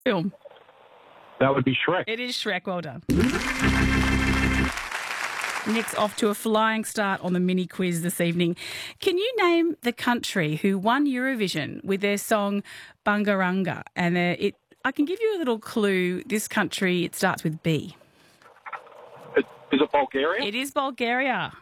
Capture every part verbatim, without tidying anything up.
film? That would be Shrek. It is Shrek. Well done. Nick's off to a flying start on the mini quiz this evening. Can you name the country who won Eurovision with their song Bungaranga? And uh, it, I can give you a little clue. This country, it starts with B. Is it Bulgaria? It is Bulgaria.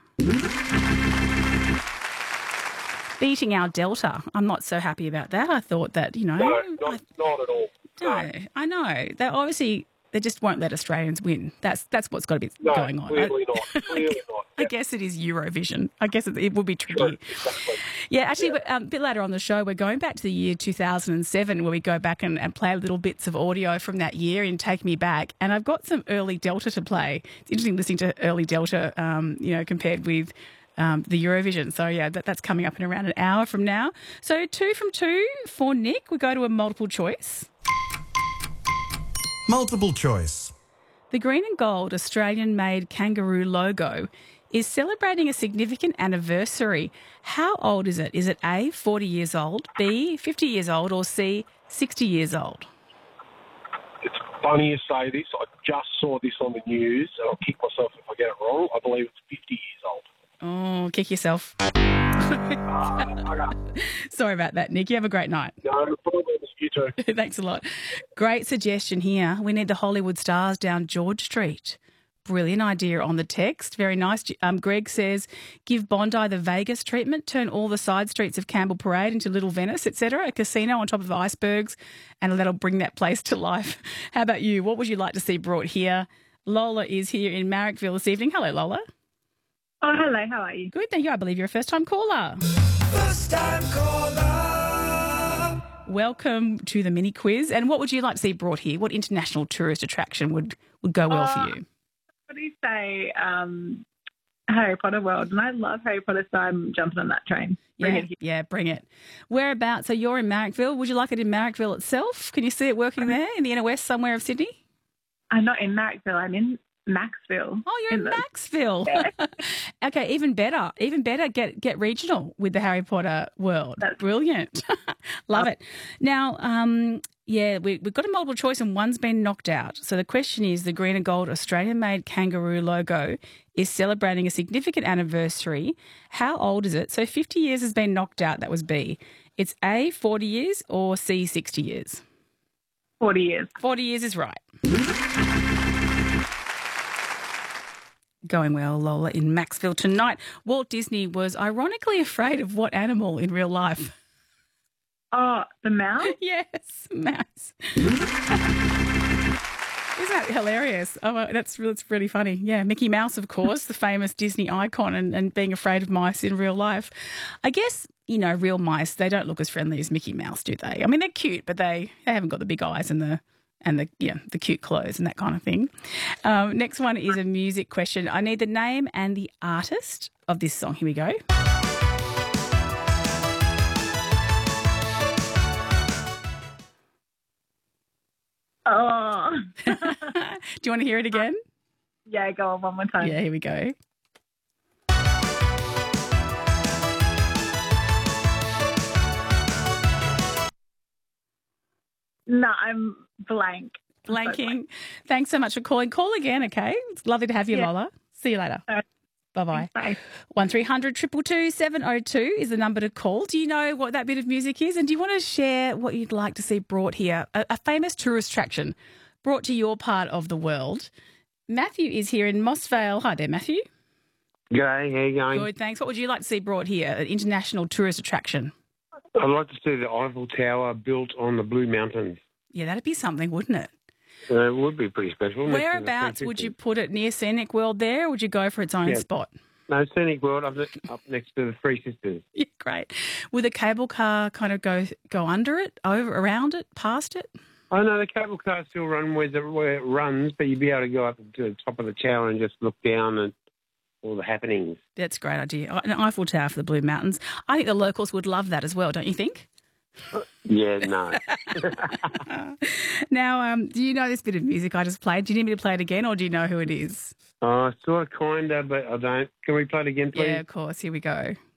Beating our Delta. I'm not so happy about that. I thought that, you know... No, not, I, not at all. no, I know. They obviously... They just won't let Australians win. That's that's what's got to be no, going on. clearly I, not. Clearly not. I guess it is Eurovision. I guess it, it will be tricky. Sure, exactly. Yeah, actually, Yeah. Um, a bit later on the show, we're going back to the year two thousand seven where we go back and, and play little bits of audio from that year in Take Me Back. And I've got some early Delta to play. It's interesting listening to early Delta, um, you know, compared with um, the Eurovision. So, yeah, that, that's coming up in around an hour from now. So two from two for Nick. We go to a multiple choice. Multiple choice. The green and gold Australian-made kangaroo logo is celebrating a significant anniversary. How old is it? Is it A, forty years old, B, fifty years old, or C, sixty years old? It's funny you say this. I just saw this on the news, and I'll kick myself if I get it wrong. I believe it's fifty years old. Oh, kick yourself. Sorry about that, Nick. You have a great night. No problem. You too. Thanks a lot. Great suggestion here. We need the Hollywood stars down George Street. Brilliant idea on the text. Very nice. Um, Greg says, give Bondi the Vegas treatment, turn all the side streets of Campbell Parade into Little Venice, et cetera, a casino on top of icebergs, and that'll bring that place to life. How about you? What would you like to see brought here? Lola is here in Marrickville this evening. Hello, Lola. Oh, hello. How are you? Good, thank you. I believe you're a first-time caller. First-time caller. Welcome to the mini quiz. And what would you like to see brought here? What international tourist attraction would, would go well Uh, for you? What do you say? Um, Harry Potter World. And I love Harry Potter, so I'm jumping on that train. Bring Yeah, it here. yeah, bring it. Whereabouts? So you're in Marrickville. Would you like it in Marrickville itself? Can you see it working there in the inner west somewhere of Sydney? I'm not in Marrickville. I'm in Maxville. Oh, you're in, the- Maxville. Yeah. Okay, even better. Even better. Get get regional with the Harry Potter world. That's- Brilliant. Love it. Now, um, yeah, we, we've got a multiple choice and one's been knocked out. So the question is, the green and gold Australian-made kangaroo logo is celebrating a significant anniversary. How old is it? So fifty years has been knocked out. That was B. It's A, forty years, or C, sixty years. forty years. forty years is right. Going well, Lola, in Maxville tonight. Walt Disney was ironically afraid of what animal in real life? Oh, the mouse? Yes, mouse. Isn't that hilarious? Oh, well, that's, that's really funny. Yeah, Mickey Mouse, of course, the famous Disney icon, and, and being afraid of mice in real life. I guess, you know, real mice, they don't look as friendly as Mickey Mouse, do they? I mean, they're cute, but they, they haven't got the big eyes and the and the yeah the cute clothes and that kind of thing. Um, next one is a music question. I need the name and the artist of this song. Here we go. Oh. Do you want to hear it again? Yeah, go on one more time. Yeah, here we go. No, I'm blank. Blanking. Thanks so much for calling. Call again, okay? It's lovely to have you, Yeah. Lola. See you later. All right. Bye-bye. Bye. one three hundred two two two seven oh two is the number to call. Do you know what that bit of music is? And do you want to share what you'd like to see brought here? A, a famous tourist attraction brought to your part of the world. Matthew is here in Mossvale. Hi there, Matthew. G'day, how you going? Good, thanks. What would you like to see brought here? An international tourist attraction. I'd like to see the Eiffel Tower built on the Blue Mountains. Yeah, that'd be something, wouldn't it? Uh, it would be pretty special. next to the Whereabouts three would you fifty. put it? Near Scenic World there, or would you go for its own Yeah. spot? No, Scenic World up, up next to the Three Sisters. Yeah, great. Would the cable car kind of go go under it, over, around it, past it? Oh, no, the cable car still run where, the, where it runs, but you'd be able to go up to the top of the tower and just look down at all the happenings. That's a great idea. An Eiffel Tower for the Blue Mountains. I think the locals would love that as well, don't you think? Yeah, no. Now, um, do you know this bit of music I just played? Do you need me to play it again, or do you know who it is? Oh, sort of, kinda, but I don't. Can we play it again, please? Yeah, of course. Here we go.